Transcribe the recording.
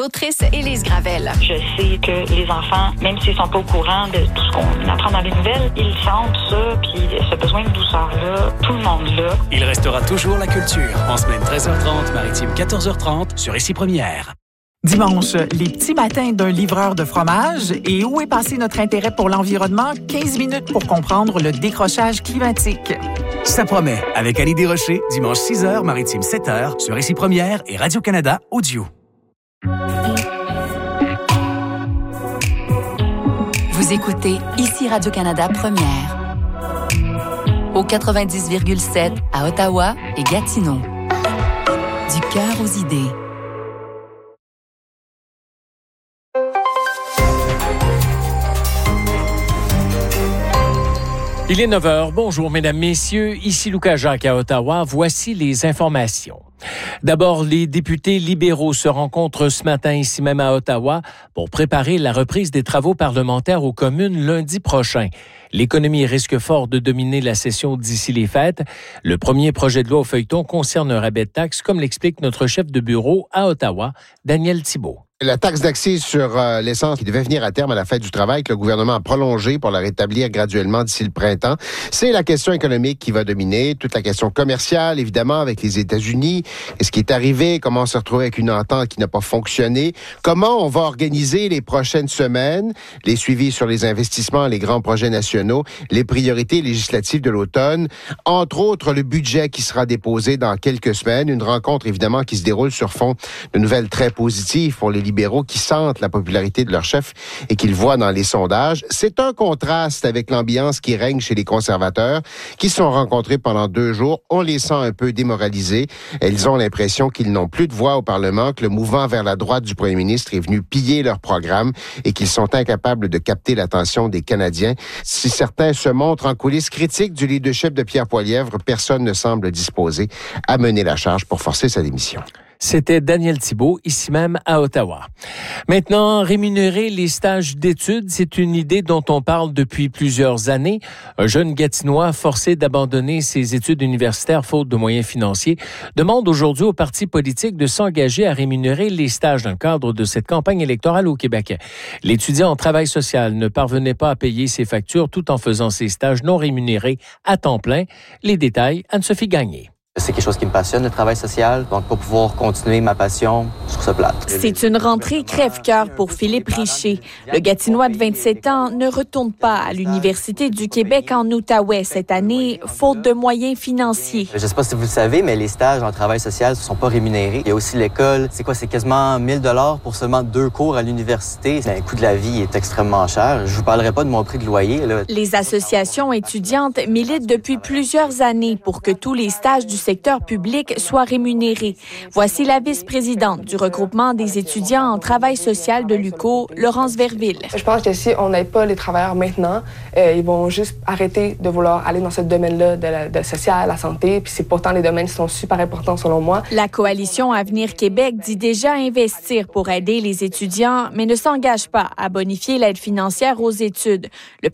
l'autrice Élise Gravel. Je sais que les enfants, même s'ils sont pas au courant de tout ce qu'on apprend dans les nouvelles, ils sentent ça, puis ce besoin de douceur-là, tout le monde là. Il restera toujours la culture. En semaine 13h30, maritime 14h30, sur Ici Première. Dimanche, les petits matins d'un livreur de fromage. Et où est passé notre intérêt pour l'environnement? 15 minutes pour comprendre le décrochage climatique. Ça promet, avec Ali Desrochers, dimanche 6h, maritime 7h, sur Ici Première et Radio-Canada Audio. Vous écoutez Ici Radio-Canada Première. Au 90,7 à Ottawa et Gatineau. Du cœur aux idées. Il est 9h. Bonjour, mesdames, messieurs. Ici Lucas Jacques à Ottawa. Voici les informations. D'abord, les députés libéraux se rencontrent ce matin ici même à Ottawa pour préparer la reprise des travaux parlementaires aux communes lundi prochain. L'économie risque fort de dominer la session d'ici les fêtes. Le premier projet de loi au feuilleton concerne un rabais de taxes, comme l'explique notre chef de bureau à Ottawa, Daniel Thibault. La taxe d'accise sur l'essence qui devait venir à terme à la fête du travail, que le gouvernement a prolongé pour la rétablir graduellement d'ici le printemps, c'est la question économique qui va dominer. Toute la question commerciale, évidemment, avec les États-Unis. Qu'est-ce qui est arrivé? Comment on s'est retrouvé avec une entente qui n'a pas fonctionné? Comment on va organiser les prochaines semaines? Les suivis sur les investissements, les grands projets nationaux, les priorités législatives de l'automne. Entre autres, le budget qui sera déposé dans quelques semaines. Une rencontre, évidemment, qui se déroule sur fond de nouvelles très positives pour les libéraux qui sentent la popularité de leur chef et qu'ils voient dans les sondages. C'est un contraste avec l'ambiance qui règne chez les conservateurs qui se sont rencontrés pendant 2 jours. On les sent un peu démoralisés. Ils ont l'impression qu'ils n'ont plus de voix au Parlement, que le mouvement vers la droite du premier ministre est venu piller leur programme et qu'ils sont incapables de capter l'attention des Canadiens. Si certains se montrent en coulisses critiques du leadership de Pierre Poilievre, personne ne semble disposé à mener la charge pour forcer sa démission. C'était Daniel Thibault, ici même à Ottawa. Maintenant, rémunérer les stages d'études, c'est une idée dont on parle depuis plusieurs années. Un jeune Gatinois forcé d'abandonner ses études universitaires faute de moyens financiers demande aujourd'hui aux partis politiques de s'engager à rémunérer les stages dans le cadre de cette campagne électorale au Québec. L'étudiant en travail social ne parvenait pas à payer ses factures tout en faisant ses stages non rémunérés à temps plein. Les détails, Anne-Sophie Gagné. C'est quelque chose qui me passionne, le travail social. Donc, pour pouvoir continuer ma passion, je trouve ça plate. C'est une rentrée crève-cœur pour Philippe Richer. Le Gatinois de 27 ans ne retourne pas à l'Université du Québec en Outaouais cette année, faute de moyens financiers. Je ne sais pas si vous le savez, mais les stages en travail social ne sont pas rémunérés. Il y a aussi l'école. C'est quasiment 1 000 pour seulement 2 cours à l'université. Le coût de la vie est extrêmement cher. Je vous parlerai pas de mon prix de loyer, là. Les associations étudiantes militent depuis plusieurs années pour que tous les stages du secteur public soient rémunérés. Voici la vice-présidente du regroupement des étudiants en travail social de l'UQO, Laurence Verville. Je pense que si on n'aide pas les travailleurs maintenant, ils vont juste arrêter de vouloir aller dans ce domaine-là de social, la santé, puis c'est pourtant les domaines qui sont super importants selon moi. La coalition Avenir Québec dit déjà investir pour aider les étudiants, mais ne s'engage pas à bonifier l'aide financière aux études. Le